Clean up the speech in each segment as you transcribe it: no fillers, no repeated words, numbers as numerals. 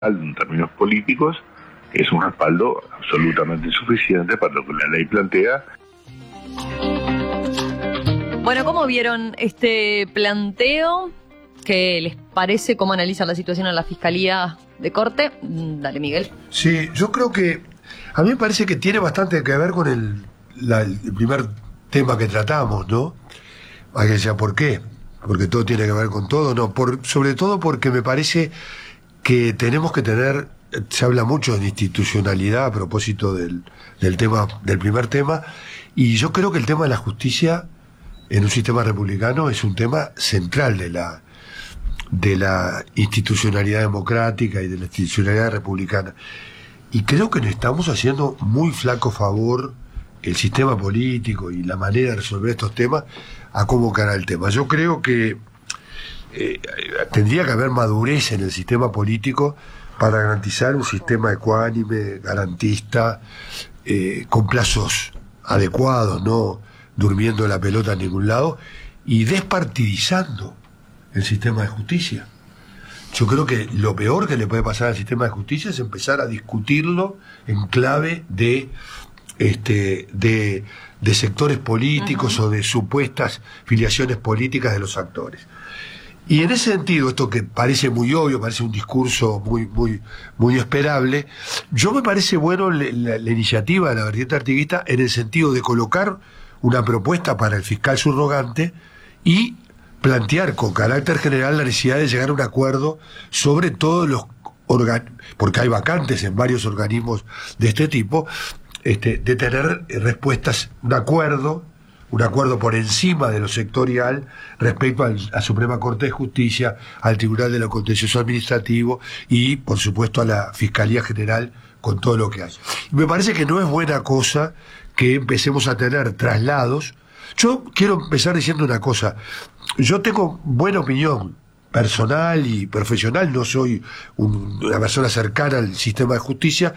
en términos políticos, es un respaldo absolutamente insuficiente para lo que la ley plantea. Bueno, ¿cómo vieron este planteo? ¿Qué les parece? ¿Cómo analizan la situación en la Fiscalía de Corte? Dale, Miguel. Sí, yo creo que a mí me parece que tiene bastante que ver con el primer tema que tratamos, ¿no? Hay que decir, ¿por qué? Porque todo tiene que ver con todo, ¿no? Sobre todo porque me parece que tenemos que tener, se habla mucho de institucionalidad a propósito del tema, del primer tema, y yo creo que el tema de la justicia en un sistema republicano es un tema central de la institucionalidad democrática y de la institucionalidad republicana. Y creo que le estamos haciendo muy flaco favor el sistema político y la manera de resolver estos temas a cómo cara el tema. Yo creo que tendría que haber madurez en el sistema político para garantizar un sistema ecuánime, garantista, con plazos adecuados, no durmiendo la pelota en ningún lado, y despartidizando el sistema de justicia. Yo creo que lo peor que le puede pasar al sistema de justicia es empezar a discutirlo en clave de sectores políticos o de supuestas filiaciones políticas de los actores. Y en ese sentido, esto que parece muy obvio, parece un discurso muy esperable, yo me parece bueno la iniciativa de la vertiente artiguista en el sentido de colocar una propuesta para el fiscal subrogante y plantear con carácter general la necesidad de llegar a un acuerdo sobre todos los porque hay vacantes en varios organismos de este tipo, de tener respuestas, un acuerdo por encima de lo sectorial respecto a la Suprema Corte de Justicia, al Tribunal de lo Contencioso Administrativo y, por supuesto, a la Fiscalía General con todo lo que hay. Y me parece que no es buena cosa que empecemos a tener traslados. Yo quiero empezar diciendo una cosa. Yo tengo buena opinión personal y profesional, no soy una persona cercana al sistema de justicia,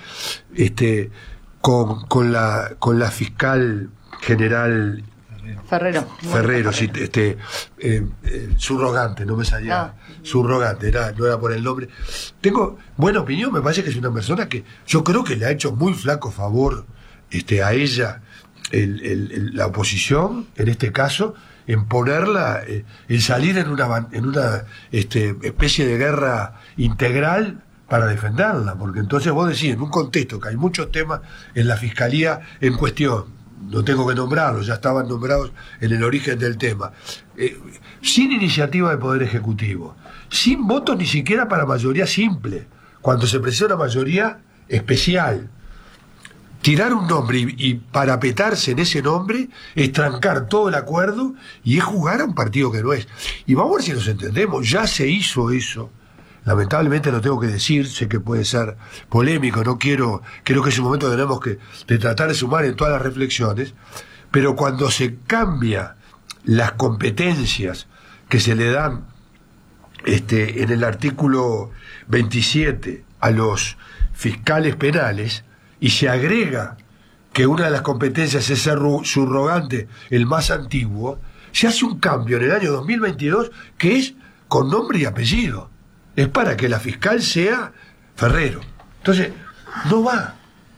con la fiscal general Ferrero, sí, subrogante, no me salía, subrogante, no era por el nombre. Tengo buena opinión, me parece que es una persona que yo creo que le ha hecho muy flaco favor a ella, la oposición, en este caso, en ponerla, en salir en una especie de guerra integral para defenderla, porque entonces vos decís, en un contexto que hay muchos temas en la Fiscalía en cuestión, no tengo que nombrarlos, ya estaban nombrados en el origen del tema, sin iniciativa del Poder Ejecutivo, sin votos ni siquiera para mayoría simple, cuando se precisa una mayoría especial, tirar un nombre y parapetarse en ese nombre es trancar todo el acuerdo y es jugar a un partido que no es. Y vamos a ver si nos entendemos, ya se hizo eso. Lamentablemente lo tengo que decir, sé que puede ser polémico, creo que es un momento que tenemos de tratar de sumar en todas las reflexiones, pero cuando se cambia las competencias que se le dan en el artículo 27 a los fiscales penales, y se agrega que una de las competencias es ser subrogante, el más antiguo, se hace un cambio en el año 2022 que es con nombre y apellido. Es para que la fiscal sea Ferrero. Entonces, no va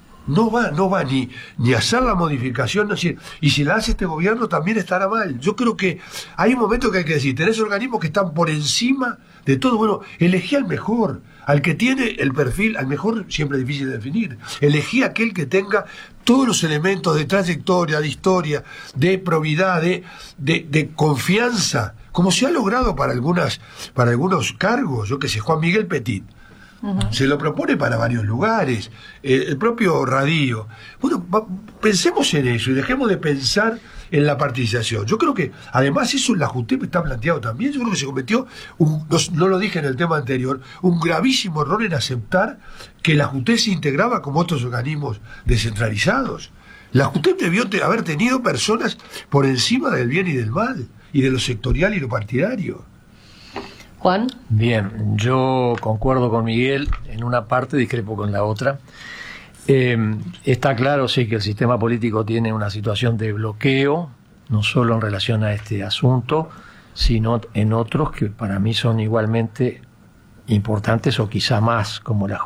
ni hacer la modificación, y si la hace este gobierno también estará mal. Yo creo que hay un momento que hay que decir, tenés organismos que están por encima de todo. Bueno, elegí al mejor, al que tiene el perfil, al mejor siempre es difícil de definir. Elegí aquel que tenga todos los elementos de trayectoria, de historia, de probidad, de confianza, como se ha logrado para algunos cargos, yo qué sé, Juan Miguel Petit. Se lo propone para varios lugares, el propio Radio. Bueno, pensemos en eso y dejemos de pensar en la participación. Yo creo que, además, eso en la JUTEP está planteado también. Yo creo que se cometió, no lo dije en el tema anterior, un gravísimo error en aceptar que la JUTEP se integraba como otros organismos descentralizados. La JUTEP debió haber tenido personas por encima del bien y del mal, y de lo sectorial y lo partidario. Juan. Bien, yo concuerdo con Miguel en una parte, discrepo con la otra. Está claro, sí, que el sistema político tiene una situación de bloqueo, no solo en relación a este asunto, sino en otros que para mí son igualmente importantes o quizá más, como la